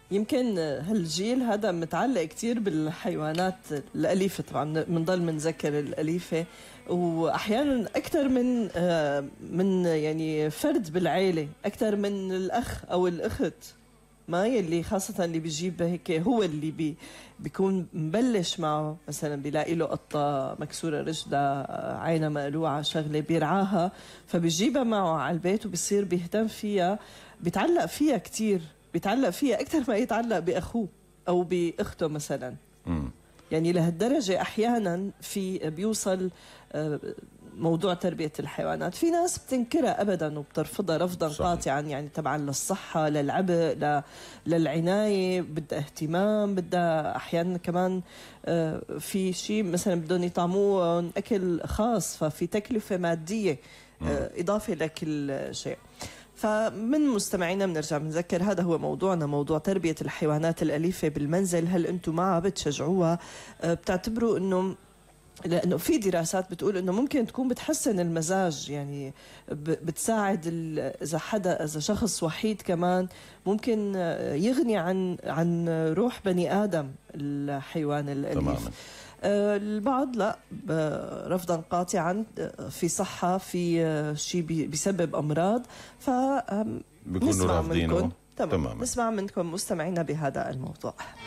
يمكن هالجيل هذا متعلق كتير بالحيوانات الأليفة، طبعا بنضل منذكر الأليفة، وأحيانا أكثر من يعني فرد بالعيلة، أكثر من الأخ أو الأخت، ما يلي خاصة اللي بيجيب هيك هو اللي بيكون مبلش معه، مثلا بيلاقي له قطة مكسورة رجلها، عينها مقلوعة، شغلة بيرعاها، فبيجيبها معه على البيت وبصير بيهتم فيها، بيتعلق فيها كتير، بيتعلق فيها أكثر ما يتعلق بأخوه أو بأخته مثلا. يعني لهالدرجة أحيانا بيوصل موضوع تربية الحيوانات، في ناس بتنكرها أبدا وبترفضها رفضا قاطعا، يعني طبعا للصحة، للعبء، للعناية، بدها اهتمام، بدها أحيانا كمان في شيء مثلا بدهم يطعموه أكل خاص، ففي تكلفة مادية إضافة لكل شيء. فمن مستمعينا بنرجع بنذكر هذا هو موضوعنا، موضوع تربية الحيوانات الأليفة بالمنزل. هل أنتم معها؟ بتشجعوها؟ بتعتبروا أنه، لأنه في دراسات بتقول أنه ممكن تكون بتحسن المزاج، يعني بتساعد إذا شخص وحيد كمان ممكن يغني عن روح بني آدم الحيوان الأليف. تماما. البعض لا، رفضا قاطعا، في صحة، في شيء بيسبب أمراض، بيكونوا رافضينه. تمام. نسمع منكم مستمعينا بهذا الموضوع.